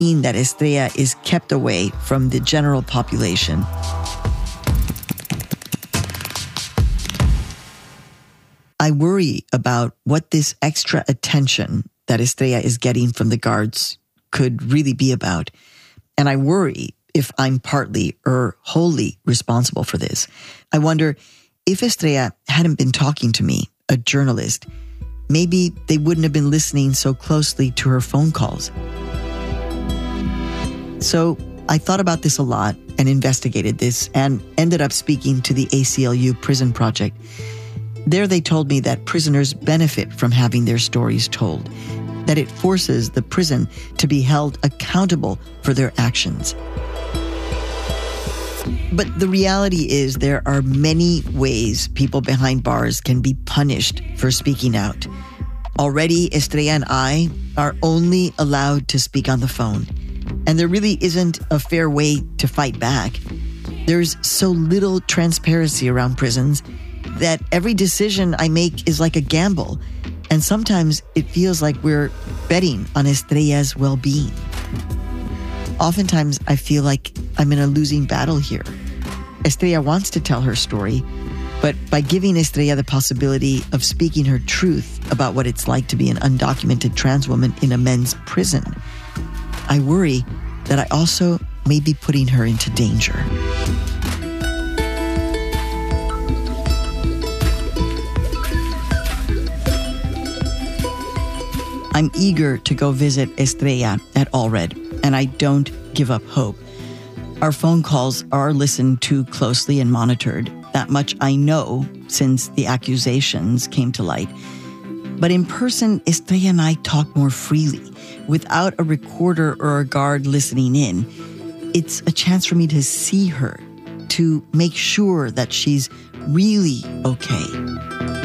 mean that Estrella is kept away from the general population. I worry about what this extra attention that Estrella is getting from the guards could really be about. And I worry if I'm partly or wholly responsible for this. I wonder if Estrella hadn't been talking to me, a journalist, maybe they wouldn't have been listening so closely to her phone calls. So I thought about this a lot and investigated this and ended up speaking to the ACLU Prison Project. There they told me that prisoners benefit from having their stories told, that it forces the prison to be held accountable for their actions. But the reality is there are many ways people behind bars can be punished for speaking out. Already, Estrella and I are only allowed to speak on the phone, and there really isn't a fair way to fight back. There's so little transparency around prisons that every decision I make is like a gamble, and sometimes it feels like we're betting on Estrella's well-being. Oftentimes, I feel like I'm in a losing battle here. Estrella wants to tell her story, but by giving Estrella the possibility of speaking her truth about what it's like to be an undocumented trans woman in a men's prison, I worry that I also may be putting her into danger. I'm eager to go visit Estrella at Allred, and I don't give up hope. Our phone calls are listened to closely and monitored. That much I know since the accusations came to light. But in person, Estrella and I talk more freely, without a recorder or a guard listening in. It's a chance for me to see her, to make sure that she's really okay.